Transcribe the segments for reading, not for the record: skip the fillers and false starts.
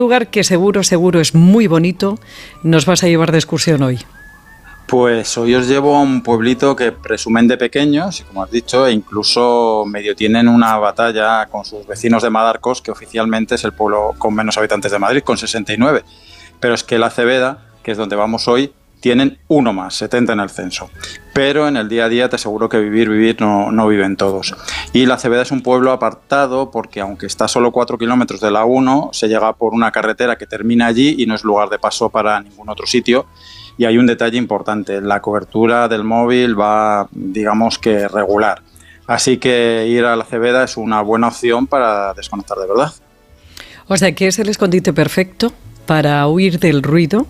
Lugar que seguro es muy bonito, nos vas a llevar de excursión hoy. Pues hoy os llevo a un pueblito que presumen de pequeños y, como has dicho, incluso medio tienen una batalla con sus vecinos de Madarcos, que oficialmente es el pueblo con menos habitantes de Madrid, con 69. Pero es que la Cebeda, que es donde vamos hoy, tienen uno más, 70 en el censo. Pero en el día a día te aseguro que vivir no viven todos. Y la Cebeda es un pueblo apartado porque, aunque está a solo 4 kilómetros de la 1, se llega por una carretera que termina allí y no es lugar de paso para ningún otro sitio. Y hay un detalle importante, la cobertura del móvil va, digamos que regular. Así que ir a la Cebeda es una buena opción para desconectar de verdad. O sea que es el escondite perfecto para huir del ruido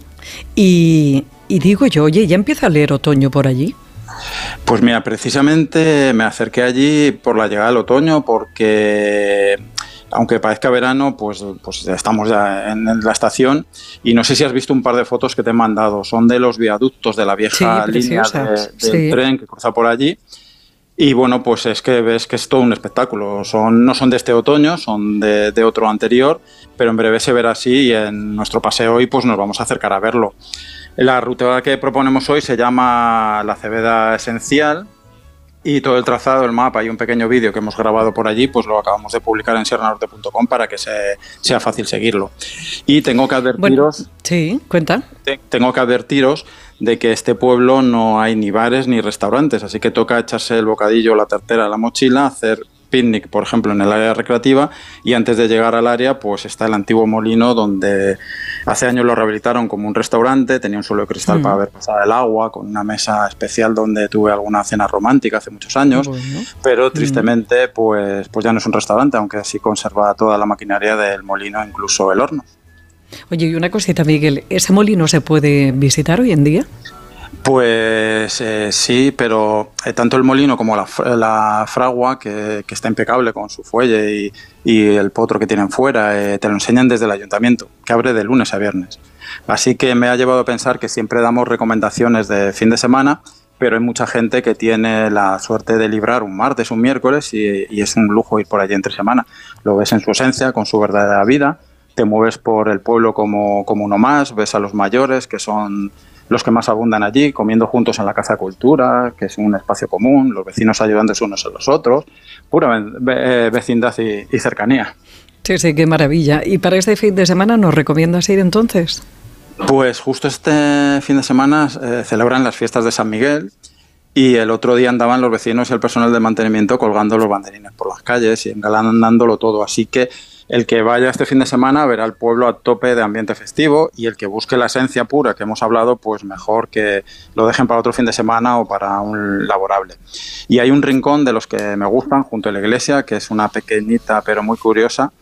y digo yo, oye, ¿ya empieza a leer otoño por allí? Pues mira, precisamente me acerqué allí por la llegada del otoño porque, aunque parezca verano, pues ya estamos ya en la estación y no sé si has visto un par de fotos que te he mandado, son de los viaductos de la vieja línea del tren que cruza por allí. Y bueno, pues es que ves que es todo un espectáculo. No son de este otoño, son de otro anterior, pero en breve se verá así y en nuestro paseo hoy pues nos vamos a acercar a verlo. La ruta que proponemos hoy se llama La Cebeda Esencial y todo el trazado, el mapa y un pequeño vídeo que hemos grabado por allí, pues lo acabamos de publicar en sierranorte.com para que sea fácil seguirlo. Y tengo que advertiros... Bueno, sí, cuenta. Tengo que advertiros de que este pueblo no hay ni bares ni restaurantes, así que toca echarse el bocadillo, la tartera, la mochila, hacer picnic, por ejemplo, en el área recreativa, y antes de llegar al área pues está el antiguo molino donde hace años lo rehabilitaron como un restaurante, tenía un suelo de cristal para ver pasar el agua, con una mesa especial donde tuve alguna cena romántica hace muchos años, pero tristemente pues ya no es un restaurante, aunque sí conserva toda la maquinaria del molino, incluso el horno. Oye, y una cosita, Miguel, ¿ese molino se puede visitar hoy en día? Pues sí, pero tanto el molino como la fragua, que está impecable con su fuelle y el potro que tienen fuera, te lo enseñan desde el ayuntamiento, que abre de lunes a viernes. Así que me ha llevado a pensar que siempre damos recomendaciones de fin de semana, pero hay mucha gente que tiene la suerte de librar un martes, un miércoles, y es un lujo ir por allí entre semana. Lo ves en su esencia, con su verdadera vida, te mueves por el pueblo como uno más, ves a los mayores, que son los que más abundan allí, comiendo juntos en la Casa de Cultura, que es un espacio común, los vecinos ayudándose unos a los otros, pura vecindad y cercanía. Sí, sí, qué maravilla. ¿Y para este fin de semana nos recomiendas ir entonces? Pues justo este fin de semana celebran las fiestas de San Miguel y el otro día andaban los vecinos y el personal de mantenimiento colgando los banderines por las calles y engalanándolo todo, así que el que vaya este fin de semana verá el pueblo a tope de ambiente festivo y el que busque la esencia pura que hemos hablado, pues mejor que lo dejen para otro fin de semana o para un laborable. Y hay un rincón de los que me gustan junto a la iglesia, que es una pequeñita pero muy curiosa,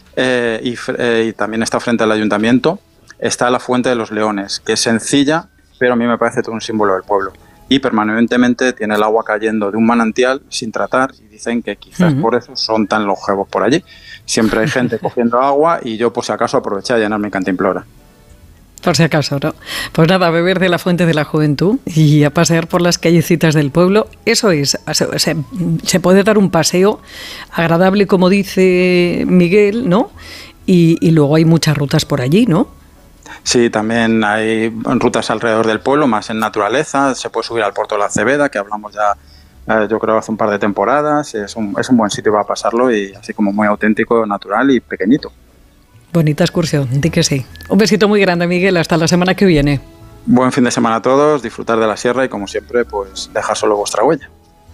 y también está frente al ayuntamiento, está la Fuente de los Leones, que es sencilla, pero a mí me parece todo un símbolo del pueblo. Y permanentemente tiene el agua cayendo de un manantial sin tratar y dicen que quizás por eso son tan longevos por allí. Siempre hay gente cogiendo agua y yo, por si acaso, aproveché a llenar mi cantimplora. Por si acaso, ¿no? Pues nada, a beber de la fuente de la juventud y a pasear por las callecitas del pueblo. Eso es, se puede dar un paseo agradable, como dice Miguel, ¿no? Y luego hay muchas rutas por allí, ¿no? Sí, también hay rutas alrededor del pueblo, más en naturaleza. Se puede subir al Puerto de la Cebeda, que hablamos ya, yo creo, hace un par de temporadas. Es un buen sitio para pasarlo y así como muy auténtico, natural y pequeñito. Bonita excursión, di que sí. Un besito muy grande, Miguel. Hasta la semana que viene. Buen fin de semana a todos, disfrutar de la sierra y, como siempre, pues dejar solo vuestra huella.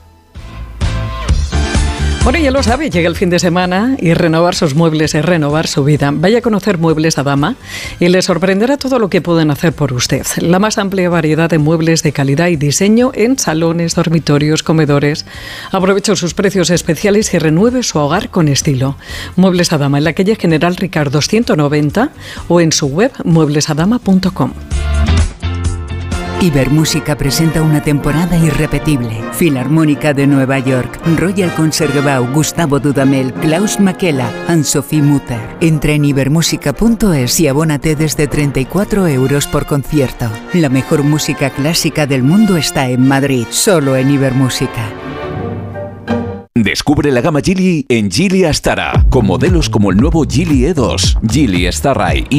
Bueno, ya lo sabe, llega el fin de semana y renovar sus muebles es renovar su vida. Vaya a conocer Muebles Adama y le sorprenderá todo lo que pueden hacer por usted. La más amplia variedad de muebles de calidad y diseño en salones, dormitorios, comedores. Aproveche sus precios especiales y renueve su hogar con estilo. Muebles Adama en la calle General Ricardo 190 o en su web mueblesadama.com. Ibermúsica presenta una temporada irrepetible. Filarmónica de Nueva York, Royal Concertgebouw, Gustavo Dudamel, Klaus Makela, Anne-Sophie Mutter. Entra en ibermusica.es y abónate desde 34 € por concierto. La mejor música clásica del mundo está en Madrid, solo en Ibermúsica. Descubre la gama Geely en Geely Astara, con modelos como el nuevo Geely E2, Geely Starray y